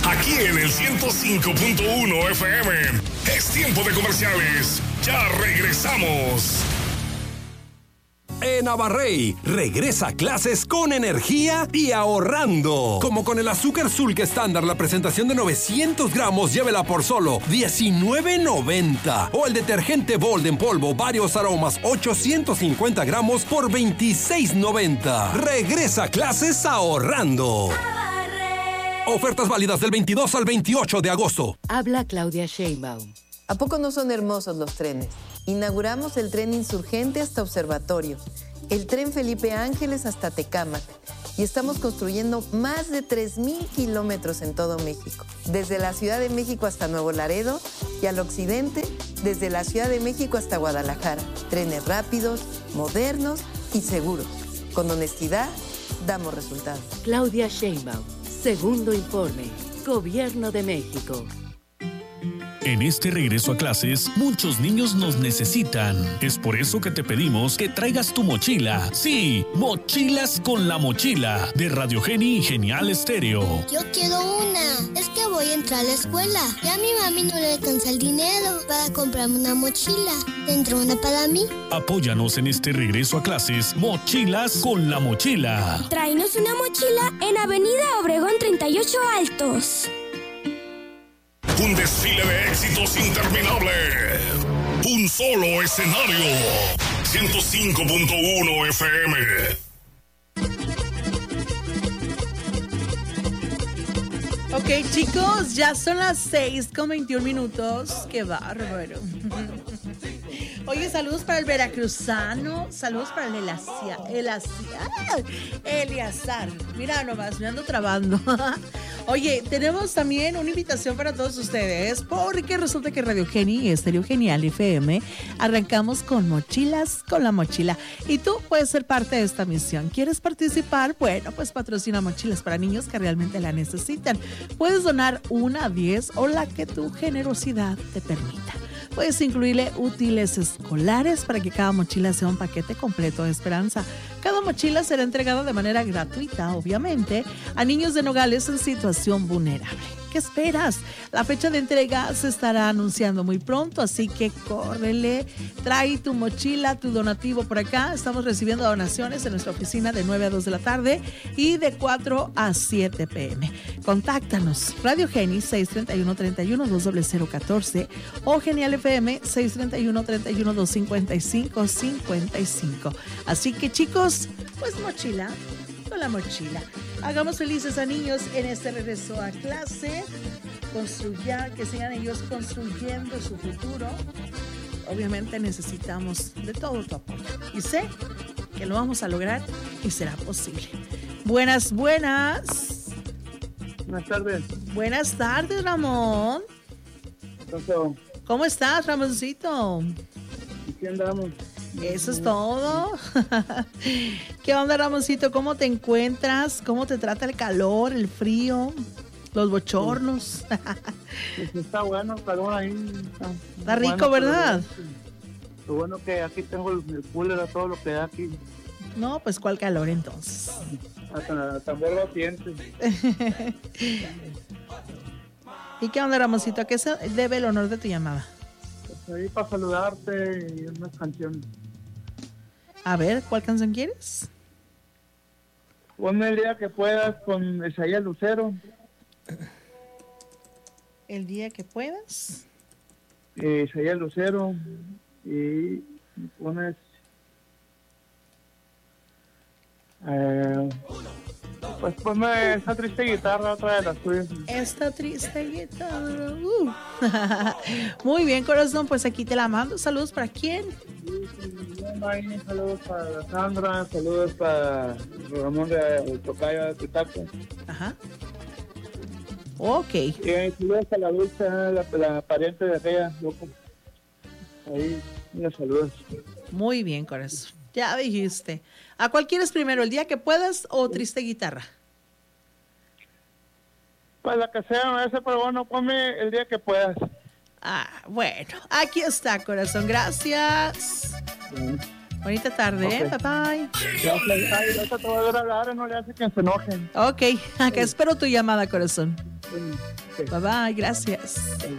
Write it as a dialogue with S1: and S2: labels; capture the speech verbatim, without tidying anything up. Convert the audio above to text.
S1: aquí en el ciento cinco punto uno F M. Es tiempo de comerciales. Ya regresamos.
S2: En Abarrey, regresa a clases con energía y ahorrando. Como con el azúcar Sulca estándar, la presentación de novecientos gramos, llévela por solo diecinueve noventa. O el detergente Bold en polvo, varios aromas, ochocientos cincuenta gramos por veintiséis noventa. Regresa a clases ahorrando. Ofertas válidas del veintidós al veintiocho de agosto.
S3: Habla Claudia Sheinbaum.
S4: ¿A poco no son hermosos los trenes? Inauguramos el tren Insurgente hasta Observatorio, el tren Felipe Ángeles hasta Tecámac y estamos construyendo más de tres mil kilómetros en todo México. Desde la Ciudad de México hasta Nuevo Laredo y al occidente, desde la Ciudad de México hasta Guadalajara. Trenes rápidos, modernos y seguros. Con honestidad, damos resultados.
S3: Claudia Sheinbaum. Segundo informe. Gobierno de México.
S5: En este regreso a clases, muchos niños nos necesitan. Es por eso que te pedimos que traigas tu mochila. Sí, Mochilas con la Mochila, de Radio Geni y Genial Estéreo.
S6: Yo quiero una. Es que voy a entrar a la escuela. Ya a mi mami no le alcanza el dinero para comprarme una mochila. ¿Tendrá una para mí?
S5: Apóyanos en este regreso a clases, Mochilas con la Mochila.
S7: Tráenos una mochila en Avenida Obregón treinta y ocho Altos.
S1: Un desfile de éxitos interminable. Un solo escenario. ciento cinco punto uno F M.
S8: Ok, chicos, ya son las seis con veintiún minutos. Qué bárbaro. Oye, saludos para el veracruzano, saludos para el Elasia, Elasia, Eliazar. Mira nomás, me ando trabando. Oye, tenemos también una invitación para todos ustedes, porque resulta que Radio Geni y Estéreo Genial F M arrancamos con Mochilas con la Mochila. Y tú puedes ser parte de esta misión. ¿Quieres participar? Bueno, pues patrocina mochilas para niños que realmente la necesitan. Puedes donar una, diez o la que tu generosidad te permita. Puedes incluirle útiles escolares para que cada mochila sea un paquete completo de esperanza. Cada mochila será entregada de manera gratuita, obviamente, a niños de Nogales en situación vulnerable. ¿Qué esperas? La fecha de entrega se estará anunciando muy pronto, así que córrele, trae tu mochila, tu donativo por acá. Estamos recibiendo donaciones en nuestra oficina de nueve a dos de la tarde y de cuatro a siete pm. Contáctanos, Radio Geni seis tres uno, tres uno, dos cero cero uno cuatro o Genial F M seis tres uno, tres uno, dos cinco cinco cinco cinco. Así que chicos, pues mochila con la mochila. Hagamos felices a niños en este regreso a clase. Construya, que sigan ellos construyendo su futuro. Obviamente necesitamos de todo tu apoyo. Y sé que lo vamos a lograr y será posible. Buenas, buenas.
S9: Buenas tardes.
S8: Buenas tardes, Ramón.
S9: ¿Cómo,
S8: ¿Cómo estás, Ramoncito?
S9: ¿Qué andamos?
S8: Eso es todo. ¿Qué onda, Ramoncito? ¿Cómo te encuentras? ¿Cómo te trata el calor, el frío, los bochornos?
S9: Pues está bueno el calor ahí. Está,
S8: está rico,
S9: bueno,
S8: ¿verdad?
S9: Lo bueno que aquí tengo el cooler a todo lo que da aquí.
S8: No, pues ¿cuál calor entonces?
S9: Hasta tambor batiente.
S8: ¿Y qué onda, Ramoncito? ¿A qué se debe el honor de tu llamada?
S9: Pues ahí para saludarte y unas canciones.
S8: A ver, ¿cuál canción quieres?
S9: Ponme El Día que Puedas con Isaías Lucero.
S8: El Día que Puedas.
S9: Eh, Isaías Lucero. Y pones... Eh, pues ponme esta triste guitarra, otra de las tuyas.
S8: Esta triste guitarra. Uh. Muy bien, corazón, pues aquí te la mando. Saludos para quién.
S9: Saludos para Sandra, saludos para Ramón de Tocayo de Taco.
S8: Ajá. Ok.
S9: Y saludos a la dulce, la, la pariente de aquella, loco. Ahí, unos saludos.
S8: Muy bien, corazón. Ya dijiste. ¿A cuál quieres primero, El Día que Puedas o Triste Guitarra?
S9: Pues la que sea, ese, pero bueno, ponme El Día que Puedas.
S8: Ah, bueno, aquí está, corazón. Gracias. Bien. Bonita tarde, okay. ¿eh? Bye bye.
S9: Gracias. Ay, te voy a hablar, no le hace que se enojen.
S8: Ok, acá sí. Espero tu llamada, corazón. Bye bye, gracias.